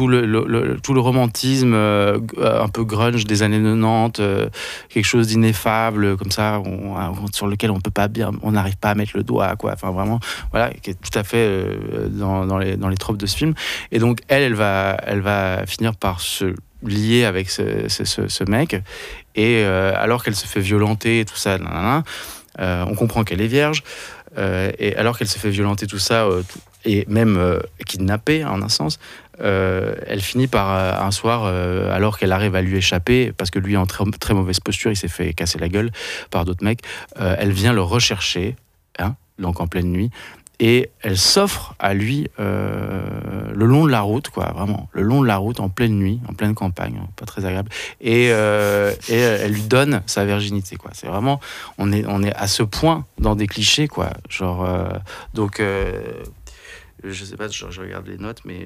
tout le romantisme un peu grunge des années 90, quelque chose d'ineffable comme ça, sur lequel on n'arrive pas à mettre le doigt, quoi. Enfin vraiment, voilà, qui est tout à fait dans les tropes de ce film. Et donc elle va finir par se lier avec ce mec, et alors qu'elle se fait violenter et tout ça, on comprend qu'elle est vierge, et alors qu'elle se fait violenter tout ça, et même kidnappée en un sens, elle finit par un soir, alors qu'elle arrive à lui échapper, parce que lui est en très, très mauvaise posture, il s'est fait casser la gueule par d'autres mecs, elle vient le rechercher, donc en pleine nuit, et elle s'offre à lui le long de la route, quoi, vraiment, le long de la route, en pleine nuit, en pleine campagne, pas très agréable, et elle lui donne sa virginité, quoi. C'est vraiment, on est à ce point dans des clichés, quoi, genre, donc... je sais pas, je regarde les notes, mais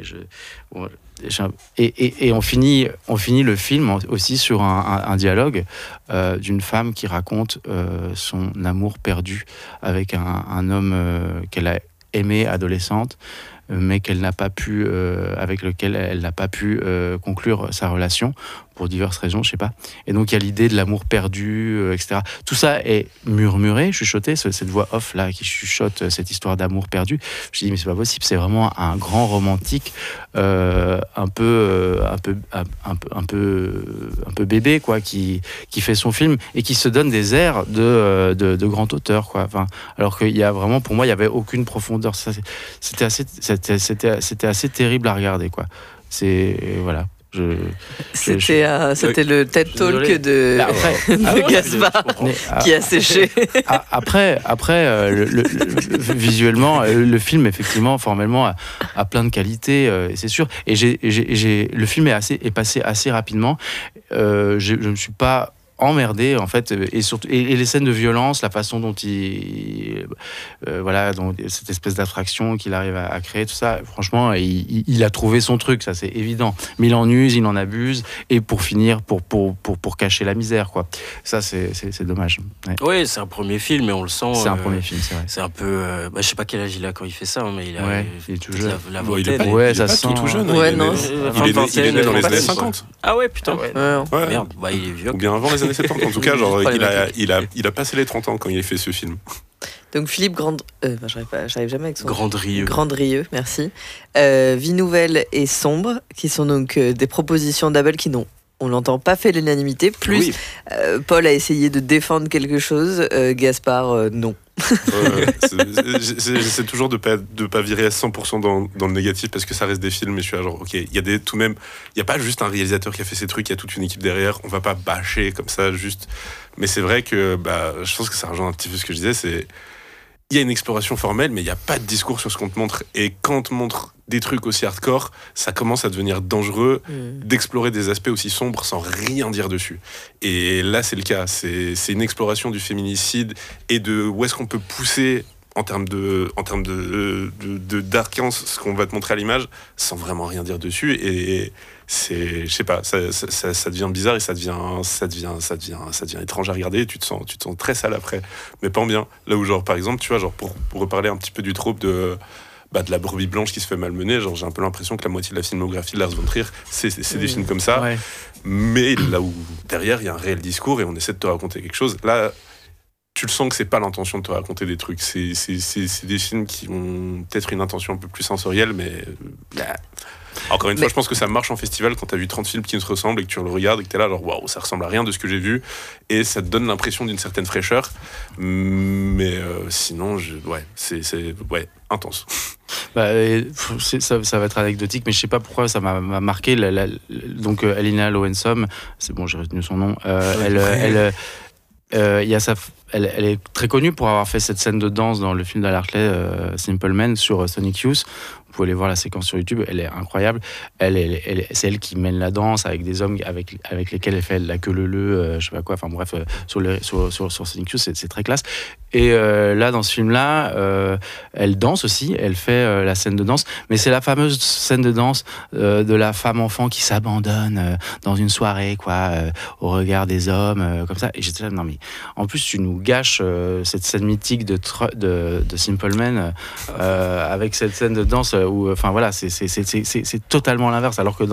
et on finit le film aussi sur un dialogue d'une femme qui raconte son amour perdu avec un homme qu'elle a aimé adolescente, mais qu'elle n'a pas pu, avec lequel elle n'a pas pu conclure sa relation pour diverses raisons, je sais pas. Et donc il y a l'idée de l'amour perdu, etc. Tout ça est murmuré, chuchoté, cette voix off là qui chuchote cette histoire d'amour perdu. Je me suis dit mais c'est pas possible, c'est vraiment un grand romantique, un peu bébé, quoi, qui fait son film et qui se donne des airs de grand auteur, quoi. Enfin, alors qu'il y a vraiment, pour moi, il y avait aucune profondeur. C'était assez terrible à regarder, quoi. Voilà. C'était le TED Talk de Gaspard qui a séché. Après, visuellement, le film, effectivement, formellement, a plein de qualités, c'est sûr. Et le film est passé assez rapidement. Je ne me suis pas emmerdé, en fait, et surtout et les scènes de violence, la façon dont donc cette espèce d'attraction qu'il arrive à créer, tout ça, franchement, il a trouvé son truc, ça c'est évident, mais il en use, il en abuse, et pour finir, pour cacher la misère, quoi. Ça c'est dommage. Ouais. Oui, c'est un premier film, et on le sent. C'est un premier film, c'est vrai. C'est un peu, je sais pas quel âge il a quand il fait ça, mais il est tout jeune. La vingtaine. Il est pas tout jeune. Ouais, non. Il est né dans les années 50. Ah ouais, putain. Ouais. Merde, il est vieux. Ou bien avant les années 70. En tout cas, genre, il a passé les 30 ans quand il a fait ce film. Donc Philippe j'arrive jamais avec son Grandrieux, merci. Vie nouvelle et sombre, qui sont donc des propositions d'Abel qui n'ont, on l'entend, pas fait l'unanimité. Plus, oui. Paul a essayé de défendre quelque chose, Gaspard, non. J'essaie toujours de pas virer à 100% dans le négatif, parce que ça reste des films, et je suis là genre ok, il y a pas juste un réalisateur qui a fait ces trucs, il y a toute une équipe derrière, on va pas bâcher comme ça juste. Mais c'est vrai que je pense que ça rejoint un petit peu ce que je disais, il y a une exploration formelle, mais il n'y a pas de discours sur ce qu'on te montre. Et quand on te montre des trucs aussi hardcore, ça commence à devenir dangereux d'explorer des aspects aussi sombres sans rien dire dessus. Et là, c'est le cas. C'est une exploration du féminicide et de où est-ce qu'on peut pousser en termes de darkance ce qu'on va te montrer à l'image sans vraiment rien dire dessus. Et je sais pas, ça devient bizarre, et ça devient étrange à regarder, et tu te sens très sale après, mais pas en bien. Là où, genre, par exemple, tu vois, genre, pour reparler un petit peu du trope de la brebis blanche qui se fait malmener, genre, j'ai un peu l'impression que la moitié de la filmographie de Lars von Trier, c'est des films comme ça, ouais. Mais là où derrière il y a un réel discours et on essaie de te raconter quelque chose, là tu le sens que c'est pas l'intention de te raconter des trucs, c'est des films qui ont peut-être une intention un peu plus sensorielle, mais encore une fois, je pense que ça marche en festival quand t'as vu 30 films qui se ressemblent et que tu le regardes et que t'es là genre waouh, ça ressemble à rien de ce que j'ai vu, et ça te donne l'impression d'une certaine fraîcheur, mais sinon c'est intense. Ça va être anecdotique, mais je sais pas pourquoi ça m'a marqué. Donc Alina Lowensom, c'est bon, j'ai retenu son nom, elle est très connue pour avoir fait cette scène de danse dans le film d'Al Hartley, Simple Man, sur Sonic Youth. Vous pouvez aller voir la séquence sur YouTube, elle est incroyable. C'est elle qui mène la danse avec des hommes avec lesquels elle fait la queue leu, je sais pas quoi. Enfin bref, sur Sonic Youth, c'est très classe. Et là, dans ce film-là, elle danse aussi. Elle fait la scène de danse, mais c'est la fameuse scène de danse de la femme enfant qui s'abandonne dans une soirée, quoi, au regard des hommes, comme ça. Et j'étais là, non mais en plus tu nous gâches cette scène mythique de Simple Man avec cette scène de danse où, enfin voilà, c'est totalement l'inverse. Alors que